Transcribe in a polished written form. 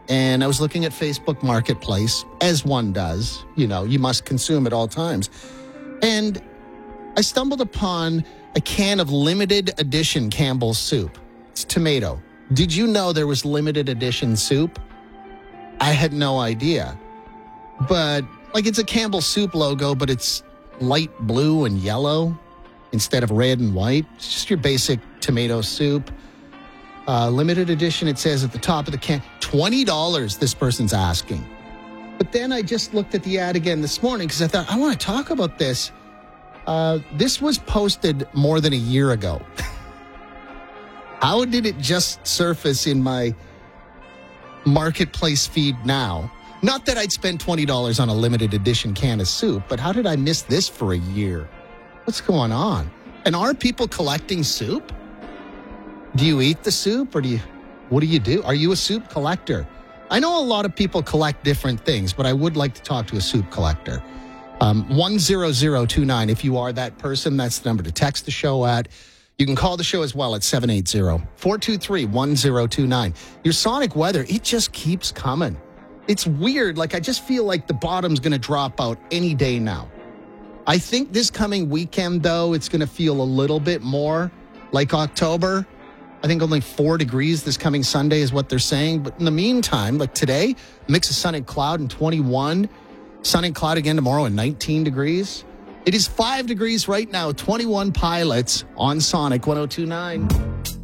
and I was looking at Facebook Marketplace, as one does. You know, you must consume at all times. And I stumbled upon a can of limited edition Campbell's soup. It's tomato. Did you know there was limited edition soup? I had no idea. But, like, it's a Campbell's soup logo, but it's light blue and yellow instead of red and white. It's just your basic tomato soup. Limited edition, it says at the top of the can. $20 this person's asking. But then I just looked at the ad again this morning because I thought, I want to talk about this. This was posted more than a year ago. How did it just surface in my Marketplace feed now? Not that I'd spend $20 on a limited edition can of soup, but how did I miss this for a year? What's going on? And are people collecting soup? Do you eat the soup or what do you do? Are you a soup collector? I know a lot of people collect different things, but I would like to talk to a soup collector. 10029. If you are that person, that's the number to text the show at. You can call the show as well at 780-423-1029. Your Sonic weather, it just keeps coming. It's weird. Like, I just feel like the bottom's going to drop out any day now. I think this coming weekend, though, it's going to feel a little bit more like October. I think only 4 degrees this coming Sunday is what they're saying. But in the meantime, like today, mix of sun and cloud and 21. Sun and cloud again tomorrow and 19 degrees. It is 5 degrees right now, 21 pilots on Sonic 1029.